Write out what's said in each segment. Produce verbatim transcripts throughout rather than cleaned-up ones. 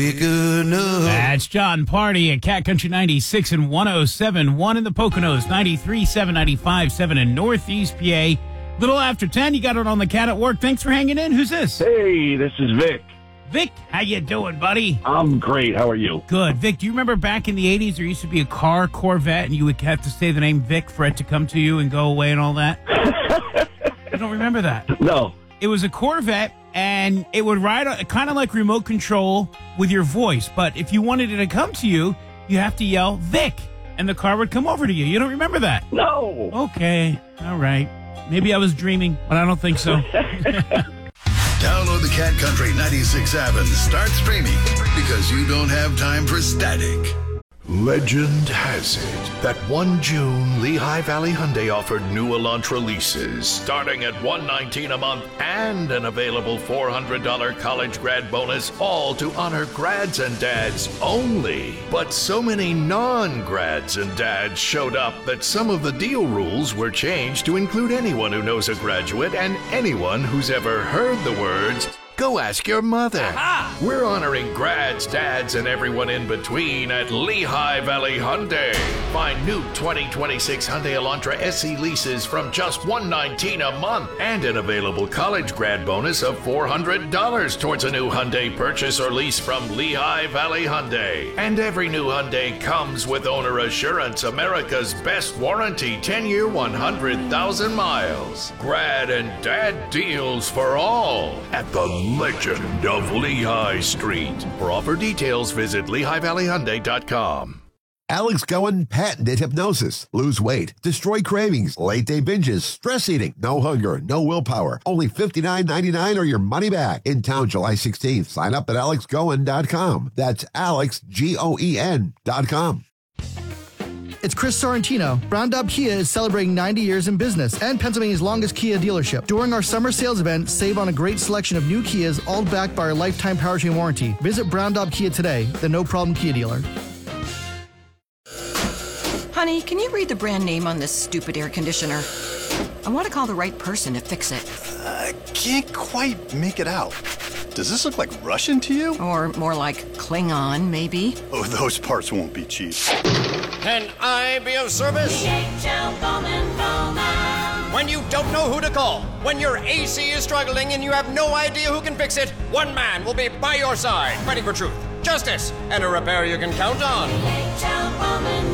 That's John Party at Cat Country ninety-six and one oh seven point one in the Poconos, ninety-three point seven, ninety-five point seven in Northeast P A. Little after ten, you got it on the Cat at Work. Thanks for hanging in. Who's this? Hey, this is Vic. Vic, how you doing, buddy? I'm great. How are you? Good. Vic, do you remember back in the eighties there used to be a car, Corvette, and you would have to say the name Vic for it to come to you and go away and all that? You don't remember that? No. It was a Corvette, and it would ride kind of like remote control with your voice. But if you wanted it to come to you, you have to yell, Vic, and the car would come over to you. You don't remember that? No. Okay. All right. Maybe I was dreaming, but I don't think so. Download the Cat Country ninety-six app and start streaming because you don't have time for static. Legend has it that one June, Lehigh Valley Hyundai offered new Elantra leases starting at one hundred nineteen dollars a month and an available four hundred dollars college grad bonus, all to honor grads and dads only. But so many non-grads and dads showed up that some of the deal rules were changed to include anyone who knows a graduate and anyone who's ever heard the words, "Go ask your mother." Aha! We're honoring grads, dads, and everyone in between at Lehigh Valley Hyundai. Find new twenty twenty-six Hyundai Elantra S E leases from just one hundred nineteen dollars a month and an available college grad bonus of four hundred dollars towards a new Hyundai purchase or lease from Lehigh Valley Hyundai. And every new Hyundai comes with Owner Assurance, America's best warranty, ten-year, one hundred thousand miles. Grad and dad deals for all at the Legend of Lehigh Street. For offer details, visit Lehigh Valley Hyundai dot com. Alex Cohen patented hypnosis. Lose weight, destroy cravings, late day binges, stress eating, no hunger, no willpower. Only fifty-nine ninety-nine or your money back. In town July sixteenth. Sign up at alex cohen dot com. That's Alex, G O E N dot com. It's Chris Sorrentino. Brown Daub Kia is celebrating ninety years in business and Pennsylvania's longest Kia dealership. During our summer sales event, save on a great selection of new Kias, all backed by our lifetime powertrain warranty. Visit Brown Daub Kia today, the no problem Kia dealer. Honey, can you read the brand name on this stupid air conditioner? I want to call the right person to fix it. I can't quite make it out. Does this look like Russian to you? Or more like Klingon, maybe? Oh, those parts won't be cheap. Can I be of service? D H L Bowman Bowman. When you don't know who to call, when your A C is struggling and you have no idea who can fix it, one man will be by your side, fighting for truth, justice, and a repair you can count on. D H L Bowman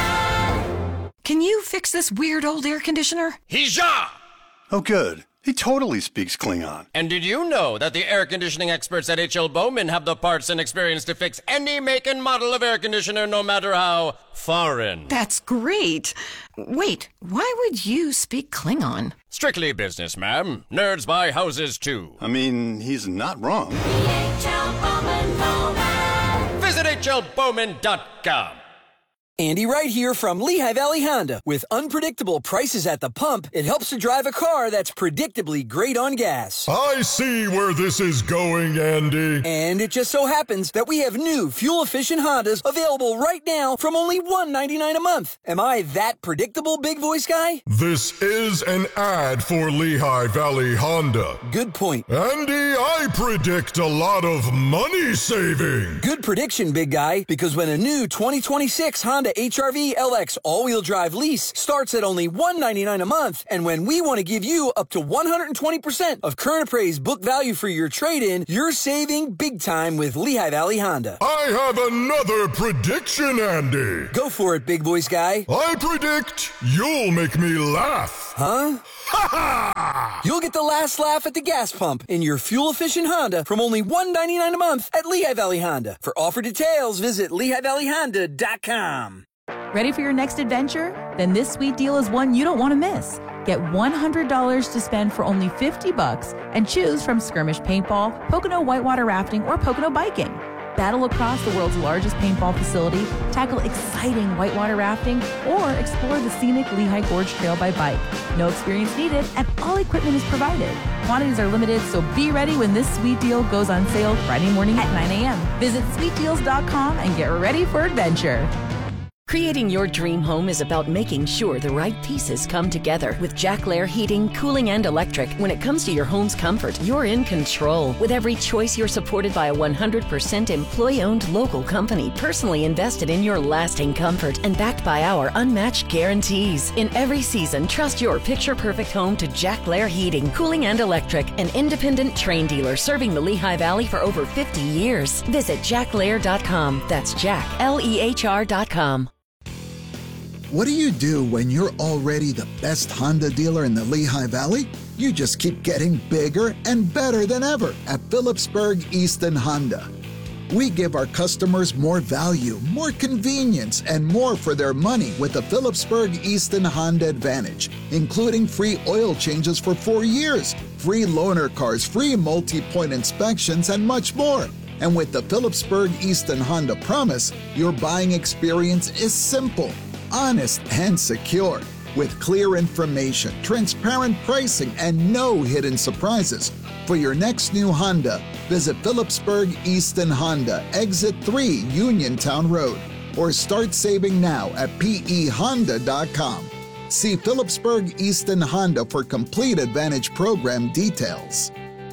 Bowman. Can you fix this weird old air conditioner? Hija! Oh, good. He totally speaks Klingon. And did you know that the air conditioning experts at H L Bowman have the parts and experience to fix any make and model of air conditioner, no matter how foreign? That's great. Wait, why would you speak Klingon? Strictly business, ma'am. Nerds buy houses, too. I mean, he's not wrong. D H L Bowman Bowman. Visit H L Bowman dot com. Andy Wright here from Lehigh Valley Honda. With unpredictable prices at the pump, it helps to drive a car that's predictably great on gas. I see where this is going, Andy. And it just so happens that we have new fuel-efficient Hondas available right now from only one hundred ninety-nine dollars a month. Am I that predictable, big voice guy? This is an ad for Lehigh Valley Honda. Good point. Andy, I predict a lot of money saving. Good prediction, big guy, because when a new twenty twenty-six Honda H R V L X all-wheel drive lease starts at only one hundred ninety-nine dollars a month, and when we want to give you up to one hundred twenty percent of current appraised book value for your trade-in, you're saving big time with Lehigh Valley Honda. I have another prediction, Andy. Go for it, big voice guy. I predict you'll make me laugh. Huh? Ha ha! You'll get the last laugh at the gas pump in your fuel-efficient Honda from only one hundred ninety-nine dollars a month at Lehigh Valley Honda. For offer details, visit Lehigh Valley Honda dot com. Ready for your next adventure? Then this sweet deal is one you don't want to miss. Get one hundred dollars to spend for only fifty bucks and choose from Skirmish Paintball, Pocono Whitewater Rafting, or Pocono Biking. Battle across the world's largest paintball facility, tackle exciting whitewater rafting, or explore the scenic Lehigh Gorge Trail by bike. No experience needed, and all equipment is provided. Quantities are limited, so be ready when this sweet deal goes on sale Friday morning at nine a.m. Visit sweet deals dot com and get ready for adventure. Creating your dream home is about making sure the right pieces come together. With Jack Lair Heating, Cooling, and Electric, when it comes to your home's comfort, you're in control. With every choice, you're supported by a one hundred percent employee-owned local company, personally invested in your lasting comfort and backed by our unmatched guarantees. In every season, trust your picture-perfect home to Jack Lair Heating, Cooling, and Electric, an independent Trane dealer serving the Lehigh Valley for over fifty years. Visit jack lair dot com. That's Jack, L E H R dot com. What do you do when you're already the best Honda dealer in the Lehigh Valley? You just keep getting bigger and better than ever at Phillipsburg Easton Honda. We give our customers more value, more convenience, and more for their money with the Phillipsburg Easton Honda Advantage, including free oil changes for four years, free loaner cars, free multi-point inspections, and much more. And with the Phillipsburg Easton Honda Promise, your buying experience is simple, honest, and secure. With clear information, transparent pricing, and no hidden surprises. For your next new Honda, visit Phillipsburg Easton Honda, Exit three, Uniontown Road, or start saving now at P E honda dot com. See Phillipsburg Easton Honda for complete Advantage program details.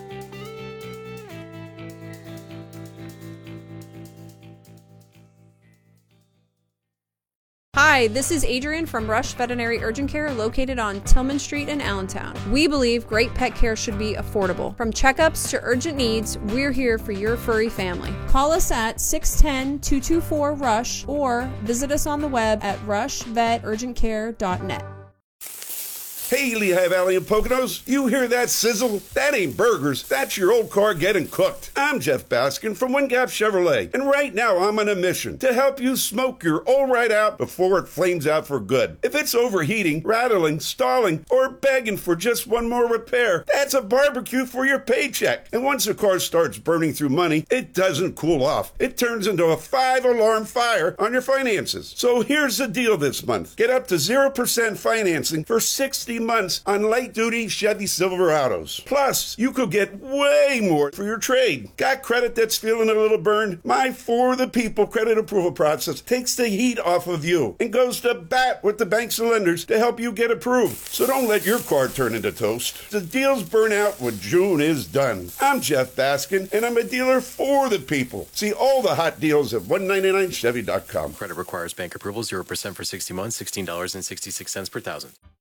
Hi, this is Adrian from Rush Veterinary Urgent Care located on Tillman Street in Allentown. We believe great pet care should be affordable. From checkups to urgent needs, we're here for your furry family. Call us at six one zero, two two four, RUSH or visit us on the web at rush vet urgent care dot net. Hey, Lehigh Valley and Poconos, you hear that sizzle? That ain't burgers, that's your old car getting cooked. I'm Jeff Baskin from Wingap Chevrolet, and right now I'm on a mission to help you smoke your old right out before it flames out for good. If it's overheating, rattling, stalling, or begging for just one more repair, that's a barbecue for your paycheck. And once a car starts burning through money, it doesn't cool off. It turns into a five-alarm fire on your finances. So here's the deal this month. Get up to zero percent financing for sixty months on light-duty Chevy Silverados. Plus, you could get way more for your trade. Got credit that's feeling a little burned? My For the People credit approval process takes the heat off of you and goes to bat with the banks and lenders to help you get approved. So don't let your car turn into toast. The deals burn out when June is done. I'm Jeff Baskin, and I'm a dealer for the people. See all the hot deals at one ninety-nine chevy dot com. Credit requires bank approval, zero percent for sixty months, sixteen dollars and sixty-six cents per thousand.